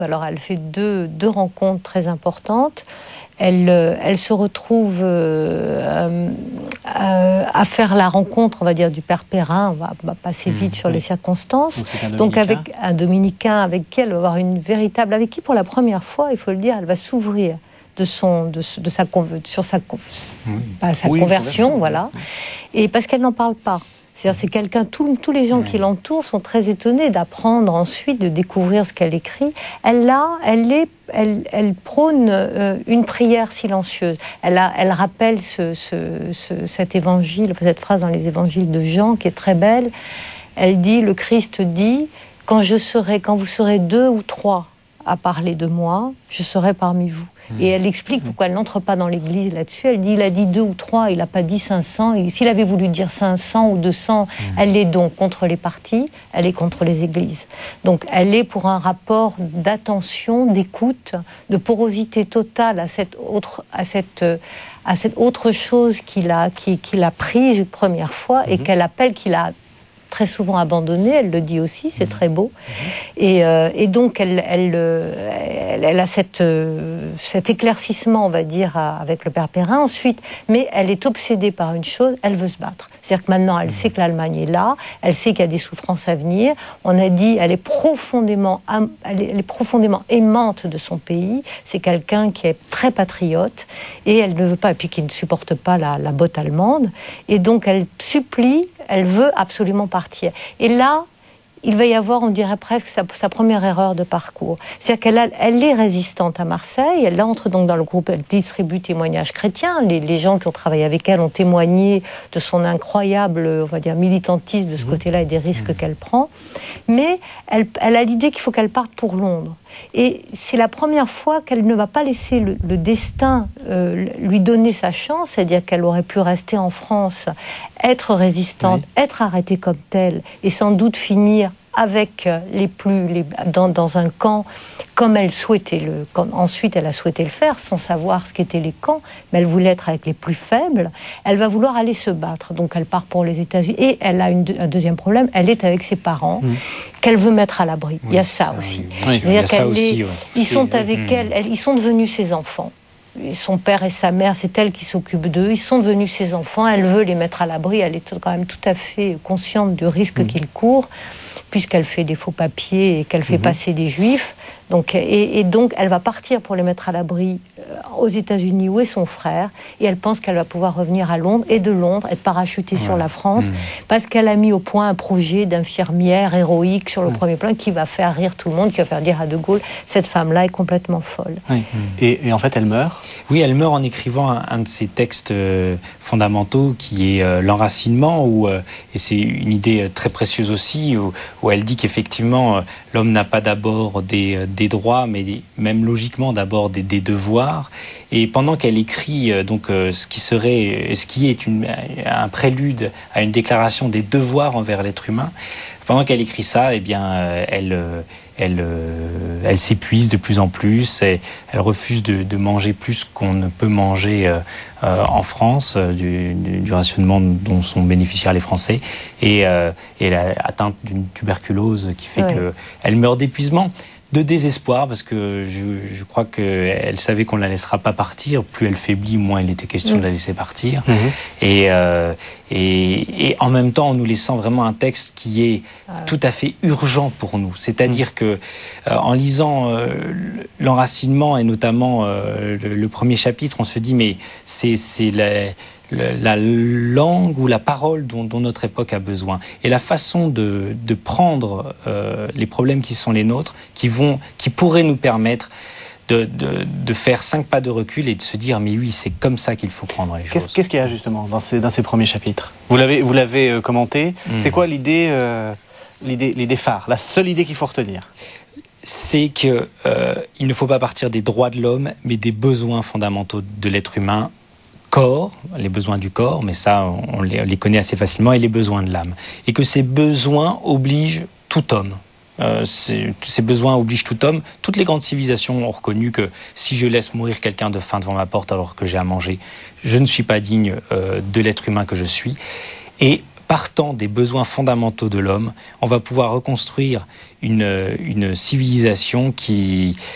Alors elle fait deux rencontres très importantes. Elle se retrouve à faire la rencontre, on va dire, du père Perrin. On va passer vite sur les circonstances. Donc avec un dominicain avec qui elle va avoir une véritable, avec qui pour la première fois, il faut le dire, elle va s'ouvrir sur sa conversion, voilà. Et parce qu'elle n'en parle pas. C'est quelqu'un, tous les gens qui l'entourent sont très étonnés d'apprendre ensuite, de découvrir ce qu'elle écrit. Elle prône une prière silencieuse. Elle rappelle cet évangile, cette phrase dans les évangiles de Jean qui est très belle. Elle dit, le Christ dit, quand vous serez 2 ou 3 à parler de moi, je serai parmi vous. Et elle explique pourquoi elle n'entre pas dans l'église là-dessus. Elle dit, il a dit 2 ou 3, il n'a pas dit 500. Et s'il avait voulu dire 500 ou 200, elle est donc contre les partis, elle est contre les églises. Donc elle est pour un rapport d'attention, d'écoute, de porosité totale à cette autre chose qu'il a prise une première fois et qu'elle appelle, qu'il a très souvent abandonné, elle le dit aussi, c'est très beau. Et donc, elle a cet éclaircissement, on va dire, avec le père Perrin. Ensuite, mais elle est obsédée par une chose, elle veut se battre. C'est-à-dire que maintenant, elle sait que l'Allemagne est là, elle sait qu'il y a des souffrances à venir. On a dit, elle est profondément aimante de son pays. C'est quelqu'un qui est très patriote et elle ne veut pas, et puis qui ne supporte pas la botte allemande. Et donc, elle supplie, elle veut absolument partir. Et là, il va y avoir, on dirait presque, sa première erreur de parcours. C'est-à-dire qu'elle est résistante à Marseille, elle entre donc dans le groupe, elle distribue témoignages chrétiens, les gens qui ont travaillé avec elle ont témoigné de son incroyable, on va dire, militantisme de ce côté-là et des risques qu'elle prend, mais elle a l'idée qu'il faut qu'elle parte pour Londres. Et c'est la première fois qu'elle ne va pas laisser le destin lui donner sa chance, c'est-à-dire qu'elle aurait pu rester en France, être résistante, être arrêtée comme telle, et sans doute finir avec dans un camp, comme elle souhaitait ensuite elle a souhaité le faire, sans savoir ce qu'étaient les camps, mais elle voulait être avec les plus faibles. Elle va vouloir aller se battre, donc elle part pour les États-Unis. Et elle a un deuxième problème, elle est avec ses parents, qu'elle veut mettre à l'abri. Il y a ça aussi. Ils sont avec elle, ils sont devenus ses enfants. Et son père et sa mère, c'est elle qui s'occupe d'eux. Ils sont devenus ses enfants. Elle veut les mettre à l'abri. Elle est quand même tout à fait consciente du risque qu'ils courent, puisqu'elle fait des faux papiers et qu'elle fait passer des juifs. Donc, et donc, elle va partir pour les mettre à l'abri aux États-Unis où est son frère. Et elle pense qu'elle va pouvoir revenir à Londres et de Londres être parachutée sur la France parce qu'elle a mis au point un projet d'infirmière héroïque sur le premier plan qui va faire rire tout le monde, qui va faire dire à De Gaulle, cette femme-là est complètement folle. Oui. Et en fait, elle meurt. Oui, elle meurt en écrivant un de ses textes fondamentaux qui est l'enracinement, et c'est une idée très précieuse aussi, où elle dit qu'effectivement, l'homme n'a pas d'abord des droits, mais même logiquement d'abord des devoirs. Et pendant qu'elle écrit ce qui est un prélude à une déclaration des devoirs envers l'être humain, pendant qu'elle écrit ça, eh bien, elle s'épuise de plus en plus. Elle refuse de manger plus qu'on ne peut manger en France, du rationnement dont sont bénéficiaires les Français. Et elle a atteint d'une tuberculose qui fait qu'elle meurt d'épuisement, de désespoir, parce que je crois qu'elle savait qu'on ne la laissera pas partir. Plus elle faiblit, moins il était question de la laisser partir. Et en même temps, en nous laissant vraiment un texte qui est tout à fait urgent pour nous. C'est-à-dire que en lisant l'enracinement, et notamment le premier chapitre, on se dit, mais c'est la langue ou la parole dont notre époque a besoin. Et la façon de prendre les problèmes qui sont les nôtres, qui pourraient nous permettre de faire 5 pas de recul et de se dire, mais oui, c'est comme ça qu'il faut prendre les choses. Qu'est-ce qu'il y a justement dans ces premiers chapitres ? Vous l'avez commenté. C'est quoi l'idée phare, la seule idée qu'il faut retenir ? C'est que il ne faut pas partir des droits de l'homme, mais des besoins fondamentaux de l'être humain. Corps, les besoins du corps, mais ça, on les connaît assez facilement, et les besoins de l'âme. Et que ces besoins obligent tout homme. Ces besoins obligent tout homme. Toutes les grandes civilisations ont reconnu que si je laisse mourir quelqu'un de faim devant ma porte alors que j'ai à manger, je ne suis pas digne de l'être humain que je suis. Et partant des besoins fondamentaux de l'homme, on va pouvoir reconstruire une civilisation qui